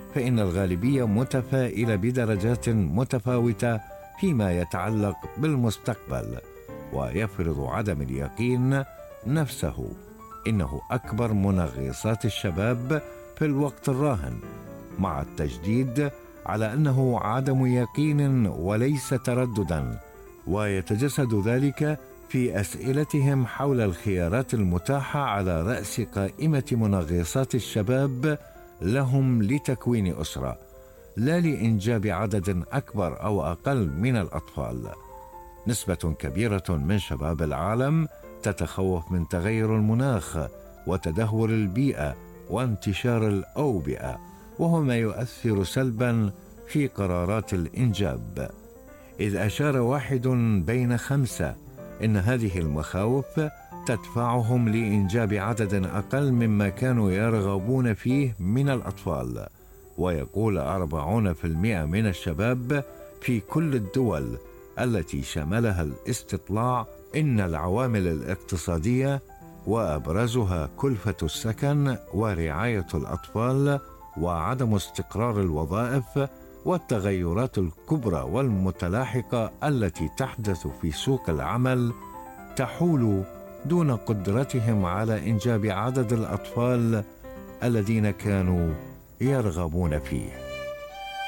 فإن الغالبية متفائلة بدرجات متفاوتة فيما يتعلق بالمستقبل، ويفرض عدم اليقين نفسه إنه أكبر منغصات الشباب في الوقت الراهن، مع التجديد على أنه عدم يقين وليس ترددا، ويتجسد ذلك في أسئلتهم حول الخيارات المتاحة على رأس قائمة منغصات الشباب لهم لتكوين أسرة، لا لإنجاب عدد أكبر أو أقل من الأطفال. نسبة كبيرة من شباب العالم تتخوف من تغير المناخ وتدهور البيئة وانتشار الأوبئة، وهو ما يؤثر سلبا في قرارات الإنجاب، إذ أشار 1 بين 5 إن هذه المخاوف تدفعهم لإنجاب عدد أقل مما كانوا يرغبون فيه من الأطفال. ويقول 40% من الشباب في كل الدول التي شملها الاستطلاع إن العوامل الاقتصادية، وأبرزها كلفة السكن ورعاية الأطفال وعدم استقرار الوظائف والتغيرات الكبرى والمتلاحقة التي تحدث في سوق العمل، تحول دون قدرتهم على إنجاب عدد الأطفال الذين كانوا يرغبون فيه.